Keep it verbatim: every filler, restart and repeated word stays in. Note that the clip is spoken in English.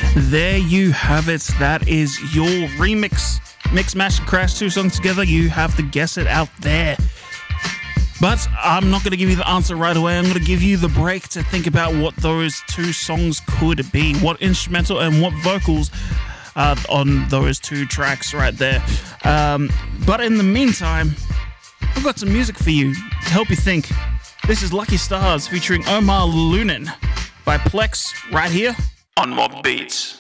There you have it. That is your remix. Mix, Mash, and Crash, two songs together. You have to guess it out there. But I'm not going to give you the answer right away. I'm going to give you the break to think about what those two songs could be. What instrumental and what vocals uh, on those two tracks right there. Um, but in the meantime, I've got some music for you to help you think. This is Lucky Stars featuring Omar Lunin by Plex right here on Mob Beats.